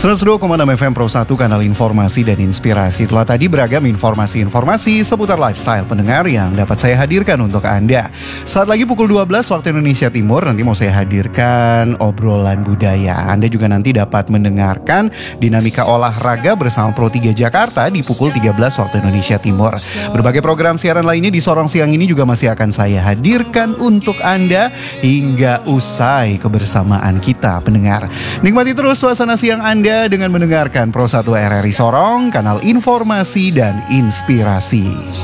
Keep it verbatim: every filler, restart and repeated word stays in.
seratus dua koma enam F M Pro satu, kanal informasi dan inspirasi. Telah tadi beragam informasi-informasi seputar lifestyle pendengar yang dapat saya hadirkan untuk Anda. Saat lagi pukul dua belas waktu Indonesia Timur, nanti mau saya hadirkan obrolan budaya. Anda juga nanti dapat mendengarkan dinamika olahraga bersama Pro tiga Jakarta di pukul tiga belas waktu Indonesia Timur. Berbagai program siaran lainnya di Sorong Siang ini juga masih akan saya hadirkan untuk Anda hingga usai kebersamaan kita pendengar. Nikmati terus suasana siang Anda dengan mendengarkan Pro satu R R I Sorong, kanal informasi dan inspirasi.